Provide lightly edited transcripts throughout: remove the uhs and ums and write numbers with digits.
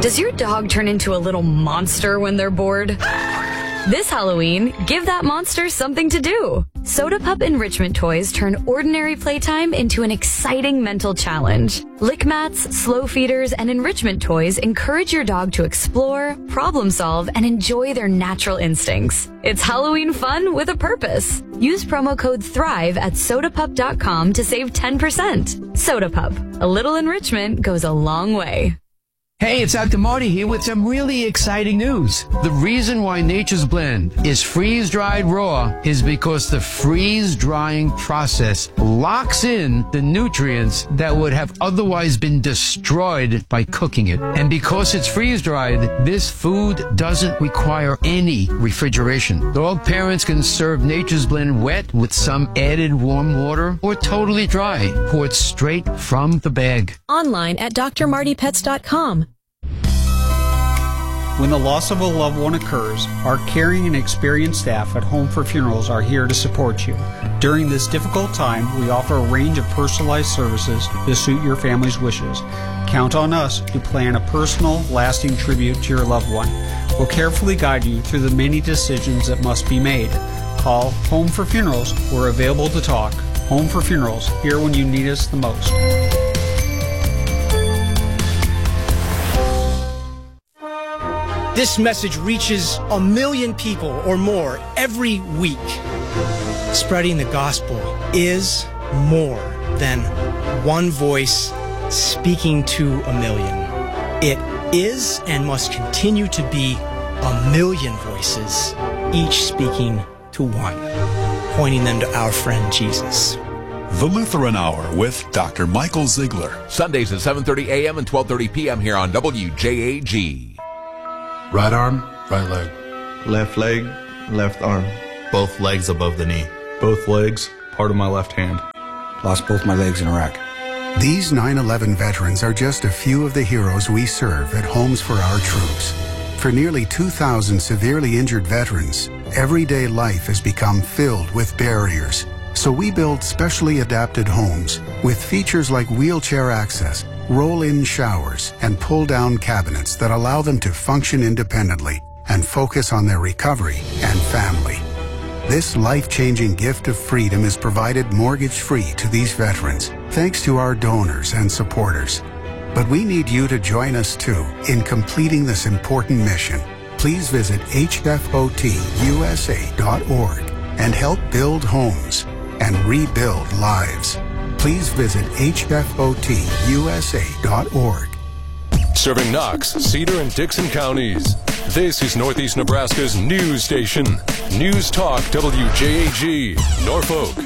Does your dog turn into a little monster when they're bored? This Halloween, give that monster something to do. Soda Pup enrichment toys turn ordinary playtime into an exciting mental challenge. Lick mats, slow feeders, and enrichment toys encourage your dog to explore, problem solve, and enjoy their natural instincts. It's Halloween fun with a purpose. Use promo code THRIVE at sodapup.com to save 10%. Soda Pup, a little enrichment goes a long way. Hey, it's Dr. Marty here with some really exciting news. The reason why Nature's Blend is freeze-dried raw is because the freeze-drying process locks in the nutrients that would have otherwise been destroyed by cooking it. And because it's freeze-dried, this food doesn't require any refrigeration. Dog parents can serve Nature's Blend wet with some added warm water or totally dry, poured straight from the bag. Online at drmartypets.com. When the loss of a loved one occurs, our caring and experienced staff at Home for Funerals are here to support you. During this difficult time, we offer a range of personalized services to suit your family's wishes. Count on us to plan a personal, lasting tribute to your loved one. We'll carefully guide you through the many decisions that must be made. Call Home for Funerals. We're available to talk. Home for Funerals, here when you need us the most. This message reaches 1 million people or more every week. Spreading the gospel is more than one voice speaking to 1 million. It is and must continue to be 1 million voices, each speaking to one, pointing them to our friend Jesus. The Lutheran Hour with Dr. Michael Ziegler. Sundays at 7:30 a.m. and 12:30 p.m. here on WJAG. Right arm, right leg. Left leg, left arm. Both legs above the knee. Both legs, part of my left hand. Lost both my legs in Iraq. These 9/11 veterans are just a few of the heroes we serve at Homes for Our Troops. For nearly 2,000 severely injured veterans, everyday life has become filled with barriers. So we build specially adapted homes with features like wheelchair access, roll-in showers, and pull-down cabinets that allow them to function independently and focus on their recovery and family. This life-changing gift of freedom is provided mortgage-free to these veterans, thanks to our donors and supporters. But we need you to join us, too, in completing this important mission. Please visit hfotusa.org and help build homes and rebuild lives. Please visit hfotusa.org. Serving Knox, Cedar, and Dixon counties. This is Northeast Nebraska's news station. News Talk WJAG, Norfolk.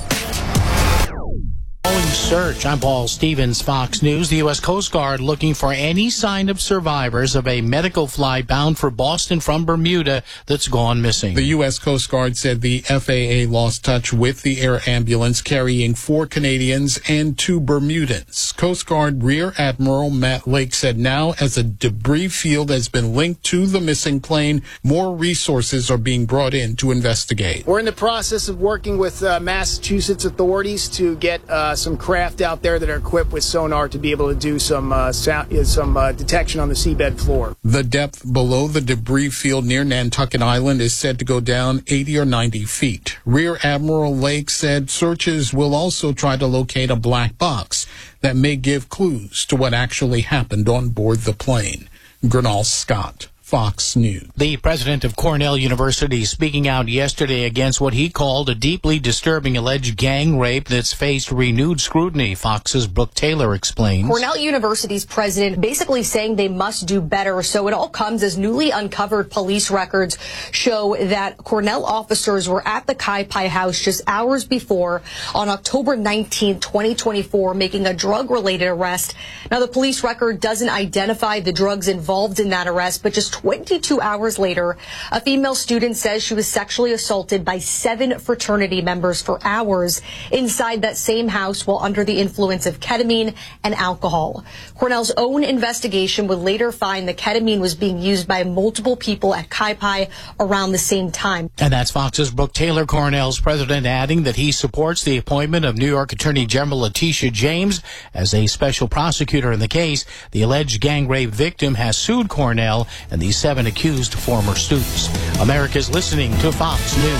Search. I'm Paul Stevens, Fox News. The U.S. Coast Guard looking for any sign of survivors of a medical flight bound for Boston from Bermuda that's gone missing. The U.S. Coast Guard said the FAA lost touch with the air ambulance carrying 4 Canadians and 2 Bermudans. Coast Guard Rear Admiral Matt Lake said now, as a debris field has been linked to the missing plane, more resources are being brought in to investigate. We're in the process of working with Massachusetts authorities to get some craft out there that are equipped with sonar to be able to do some detection on the seabed floor. The depth below the debris field near Nantucket Island is said to go down 80 or 90 feet. Rear Admiral Lake said searches will also try to locate a black box that may give clues to what actually happened on board the plane. Gernal Scott, Fox News. The president of Cornell University speaking out yesterday against what he called a deeply disturbing alleged gang rape that's faced renewed scrutiny. Fox's Brooke Taylor explains. Cornell University's president basically saying they must do better. So it all comes as newly uncovered police records show that Cornell officers were at the Kai Pai house just hours before on October 19, 2024, making a drug-related arrest. Now, the police record doesn't identify the drugs involved in that arrest, but just 22 hours later, a female student says she was sexually assaulted by 7 fraternity members for hours inside that same house while under the influence of ketamine and alcohol. Cornell's own investigation would later find that ketamine was being used by multiple people at Kai Pai around the same time. And that's Fox's Brooke Taylor, Cornell's president, adding that he supports the appointment of New York Attorney General Letitia James as a special prosecutor in the case. The alleged gang rape victim has sued Cornell and the 7 accused former students. America's listening to Fox News.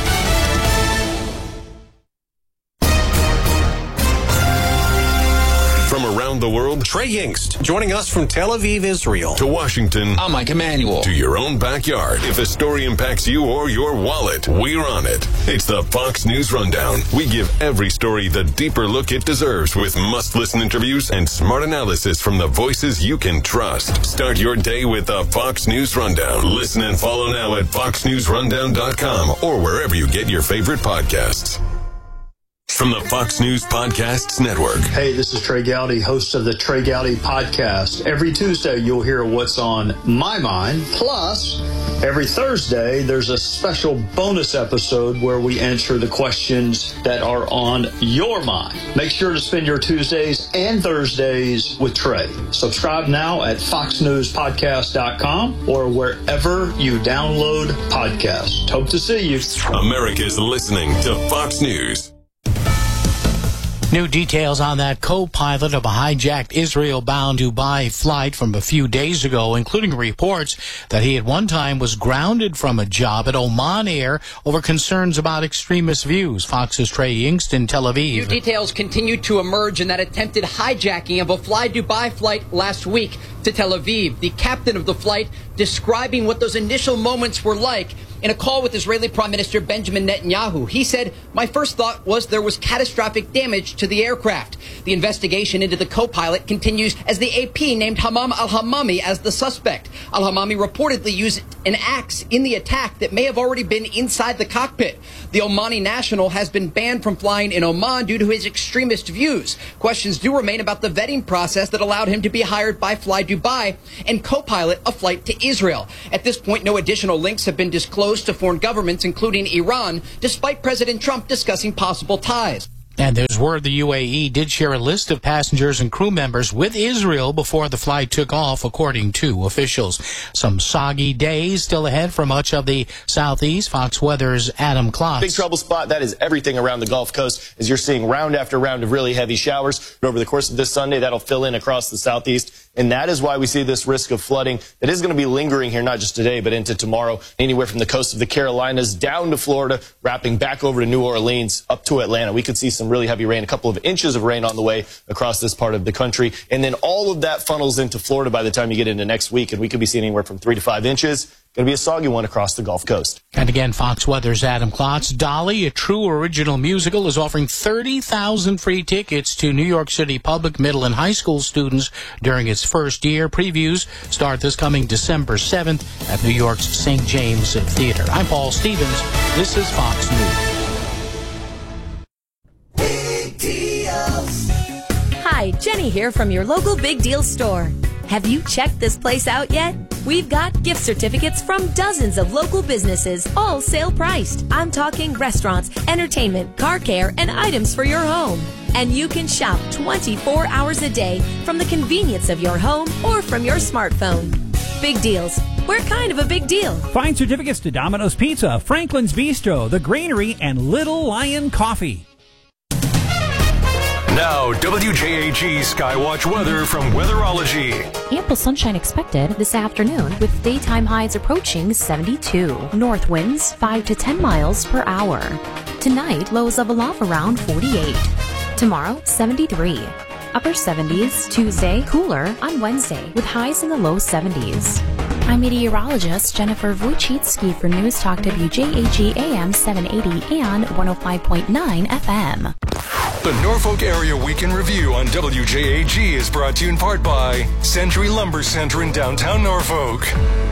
From around the world, Trey Yingst, joining us from Tel Aviv, Israel. To Washington. I'm Mike Emanuel. To your own backyard. If a story impacts you or your wallet, we're on it. It's the Fox News Rundown. We give every story the deeper look it deserves with must-listen interviews and smart analysis from the voices you can trust. Start your day with the Fox News Rundown. Listen and follow now at foxnewsrundown.com or wherever you get your favorite podcasts. From the Fox News Podcasts Network. Hey, this is Trey Gowdy, host of the Trey Gowdy Podcast. Every Tuesday, you'll hear what's on my mind. Plus, every Thursday, there's a special bonus episode where we answer the questions that are on your mind. Make sure to spend your Tuesdays and Thursdays with Trey. Subscribe now at foxnewspodcast.com or wherever you download podcasts. Hope to see you. America's listening to Fox News. New details on that co-pilot of a hijacked Israel-bound Dubai flight from a few days ago, including reports that he at one time was grounded from a job at Oman Air over concerns about extremist views. Fox's Trey Yingst in Tel Aviv. New details continue to emerge in that attempted hijacking of a Fly Dubai flight last week to Tel Aviv. The captain of the flight describing what those initial moments were like in a call with Israeli Prime Minister Benjamin Netanyahu. He said, "My first thought was there was catastrophic damage to the aircraft." The investigation into the co-pilot continues as the AP named Hammam al-Hammami as the suspect. Al-Hammami reportedly used an axe in the attack that may have already been inside the cockpit. The Omani national has been banned from flying in Oman due to his extremist views. Questions do remain about the vetting process that allowed him to be hired by Fly Dubai and co-pilot a flight to Israel. At this point, no additional links have been disclosed to foreign governments, including Iran, despite President Trump discussing possible ties. And there's word the UAE did share a list of passengers and crew members with Israel before the flight took off, according to officials. Some soggy days still ahead for much of the southeast. Fox Weather's Adam Klotz. Big trouble spot. That is everything around the Gulf Coast as you're seeing round after round of really heavy showers. But over the course of this Sunday, that'll fill in across the southeast. And that is why we see this risk of flooding that is going to be lingering here, not just today, but into tomorrow, anywhere from the coast of the Carolinas down to Florida, wrapping back over to New Orleans, up to Atlanta. We could see some really heavy rain, a couple of inches of rain on the way across this part of the country. And then all of that funnels into Florida by the time you get into next week. And we could be seeing anywhere from 3 to 5 inches. Going to be a soggy one across the Gulf Coast. And again, Fox Weather's Adam Klotz. Dolly, a true original musical, is offering 30,000 free tickets to New York City public, middle, and high school students during its first year. Previews start this coming December 7th at New York's St. James Theater. I'm Paul Stevens. This is Fox News. Big deals. Hi, Jenny here from your local Big Deal store. Have you checked this place out yet? We've got gift certificates from dozens of local businesses, all sale priced. I'm talking restaurants, entertainment, car care, and items for your home. And you can shop 24 hours a day from the convenience of your home or from your smartphone. Big deals. We're kind of a big deal. Find certificates to Domino's Pizza, Franklin's Bistro, The Granary, and Little Lion Coffee. Now, WJAG Skywatch weather from Weatherology. Ample sunshine expected this afternoon with daytime highs approaching 72. North winds 5 to 10 miles per hour. Tonight, lows level off around 48. Tomorrow, 73. Upper 70s. Tuesday, cooler on Wednesday with highs in the low 70s. I'm meteorologist Jennifer Wojcicki for News Talk WJAG AM 780 and 105.9 FM. The Norfolk Area Weekend Review on WJAG is brought to you in part by Century Lumber Center in downtown Norfolk.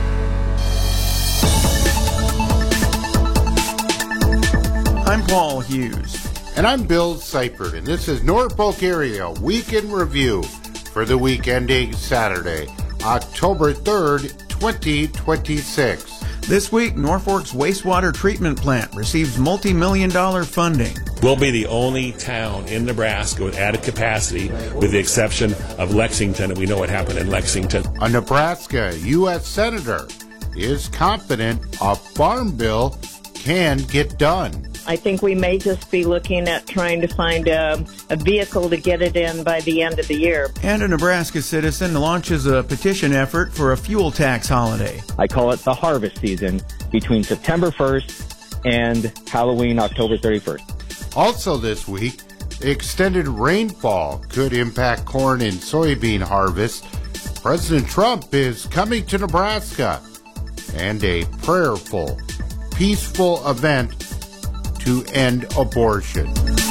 I'm Paul Hughes. And I'm Bill Seipert, and this is Norfolk Area Weekend Review for the week ending Saturday, October 3rd, 2026. This week, Norfolk's wastewater treatment plant receives multi-million-dollar funding. We'll be the only town in Nebraska with added capacity, with the exception of Lexington, and we know what happened in Lexington. A Nebraska U.S. Senator is confident a farm bill can get done. I think we may just be looking at trying to find a vehicle to get it in by the end of the year. And a Nebraska citizen launches a petition effort for a fuel tax holiday. I call it the harvest season between September 1st and Halloween, October 31st. Also this week, extended rainfall could impact corn and soybean harvest. President Trump is coming to Nebraska, and a prayerful, peaceful event to end abortion.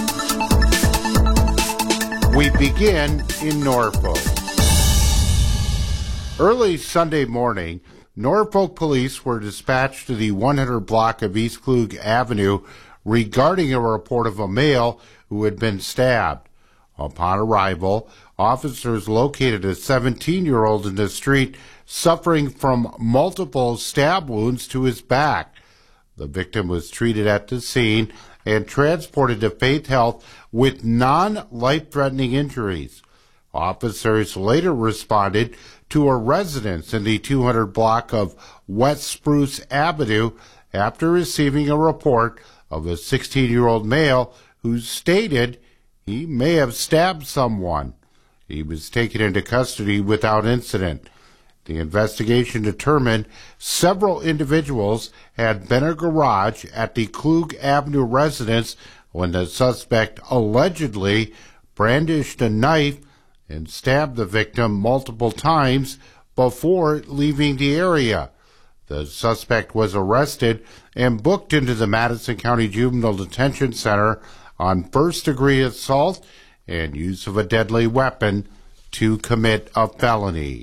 We begin in Norfolk. Early Sunday morning, Norfolk police were dispatched to the 100 block of East Klug Avenue regarding a report of a male who had been stabbed. Upon arrival, officers located a 17-year-old in the street suffering from multiple stab wounds to his back. The victim was treated at the scene and transported to Faith Health with non-life-threatening injuries. Officers later responded to a residence in the 200 block of West Spruce Avenue after receiving a report of a 16-year-old male who stated he may have stabbed someone. He was taken into custody without incident. The investigation determined several individuals had been in a garage at the Klug Avenue residence when the suspect allegedly brandished a knife and stabbed the victim multiple times before leaving the area. The suspect was arrested and booked into the Madison County Juvenile Detention Center on first-degree assault and use of a deadly weapon to commit a felony.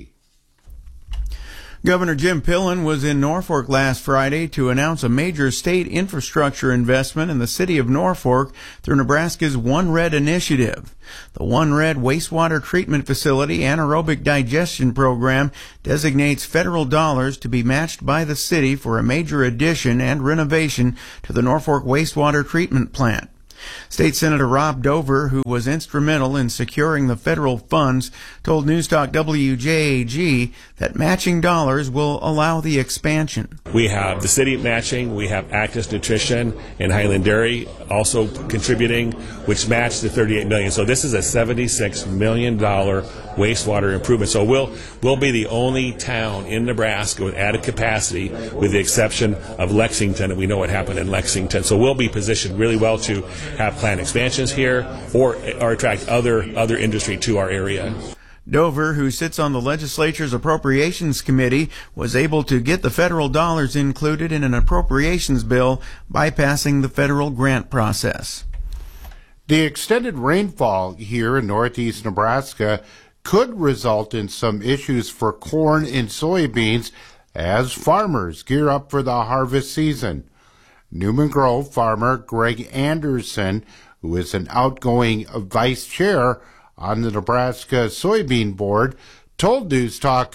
Governor Jim Pillen was in Norfolk last Friday to announce a major state infrastructure investment in the city of Norfolk through Nebraska's One Red initiative. The One Red wastewater treatment facility anaerobic digestion program designates federal dollars to be matched by the city for a major addition and renovation to the Norfolk wastewater treatment plant. State Senator Rob Dover, who was instrumental in securing the federal funds, told Newstalk WJAG that matching dollars will allow the expansion. We have the city matching, we have Actis Nutrition and Highland Dairy also contributing, which matched the $38 million. So this is a $76 million wastewater improvement. So we'll be the only town in Nebraska with added capacity, with the exception of Lexington, and we know what happened in Lexington. So we'll be positioned really well to have plant expansions here or attract other industry to our area. Dover, who sits on the legislature's Appropriations Committee, was able to get the federal dollars included in an appropriations bill, bypassing the federal grant process. The extended rainfall here in northeast Nebraska could result in some issues for corn and soybeans as farmers gear up for the harvest season. Newman Grove farmer Greg Anderson, who is an outgoing vice chair on the Nebraska Soybean Board, told News Talk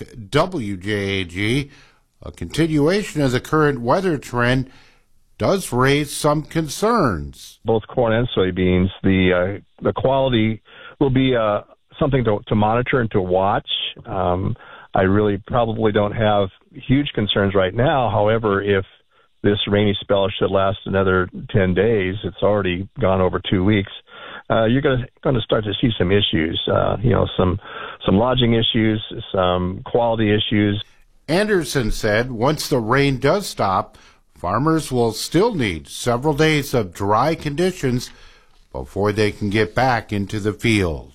WJAG a continuation of the current weather trend does raise some concerns. Both corn and soybeans, the quality will be something to monitor and to watch. I really probably don't have huge concerns right now. However, if this rainy spell should last another 10 days, it's already gone over 2 weeks, you're going to start to see some issues, some lodging issues, some quality issues. Anderson said once the rain does stop, farmers will still need several days of dry conditions before they can get back into the field.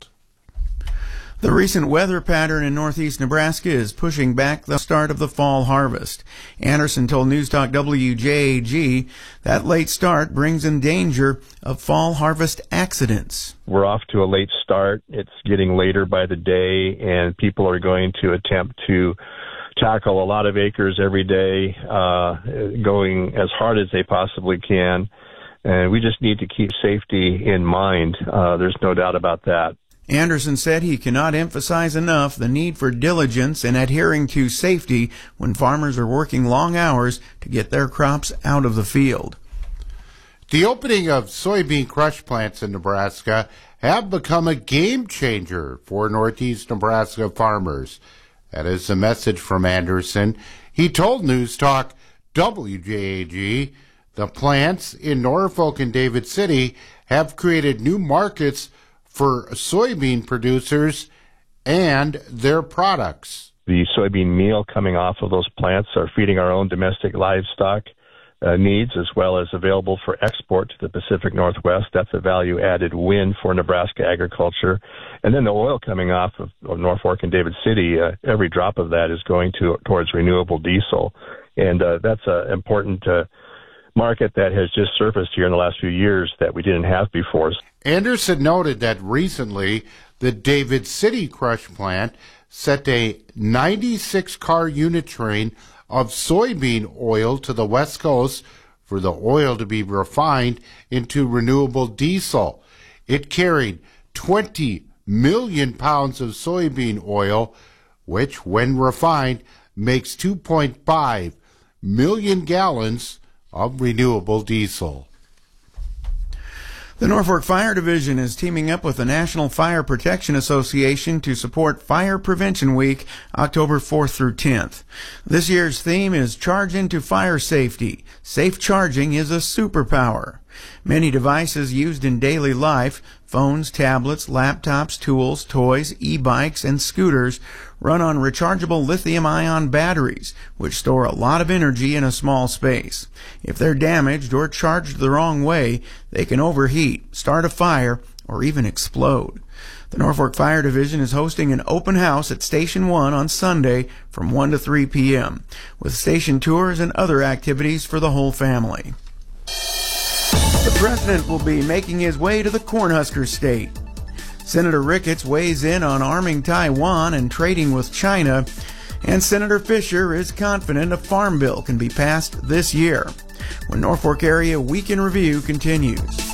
The recent weather pattern in northeast Nebraska is pushing back the start of the fall harvest. Anderson told Newstalk WJAG that late start brings in danger of fall harvest accidents. We're off to a late start. It's getting later by the day, and people are going to attempt to tackle a lot of acres every day, going as hard as they possibly can. And we just need to keep safety in mind. There's no doubt about that. Anderson said he cannot emphasize enough the need for diligence in adhering to safety when farmers are working long hours to get their crops out of the field. The opening of soybean crush plants in Nebraska have become a game changer for Northeast Nebraska farmers. That is the message from Anderson. He told News Talk WJAG the plants in Norfolk and David City have created new markets for soybean producers and their products. The soybean meal coming off of those plants are feeding our own domestic livestock needs, as well as available for export to the Pacific Northwest. That's a value-added win for Nebraska agriculture. And then the oil coming off of Norfolk and David City, every drop of that is going towards renewable diesel. And that's an important market that has just surfaced here in the last few years that we didn't have before. Anderson noted that recently the David City crush plant sent a 96-car unit train of soybean oil to the West Coast for the oil to be refined into renewable diesel. It carried 20 million pounds of soybean oil, which, when refined, makes 2.5 million gallons of renewable diesel. The Norfolk Fire Division is teaming up with the National Fire Protection Association to support Fire Prevention Week, October 4th through 10th. This year's theme is Charge into Fire Safety. Safe charging is a superpower. Many devices used in daily life, phones, tablets, laptops, tools, toys, e-bikes, and scooters, run on rechargeable lithium-ion batteries, which store a lot of energy in a small space. If they're damaged or charged the wrong way, they can overheat, start a fire, or even explode. The Norfolk Fire Division is hosting an open house at Station 1 on Sunday from 1 to 3 p.m., with station tours and other activities for the whole family. The president will be making his way to the Cornhusker State. Senator Ricketts weighs in on arming Taiwan and trading with China, and Senator Fisher is confident a farm bill can be passed this year. When Norfolk Area Week in Review continues.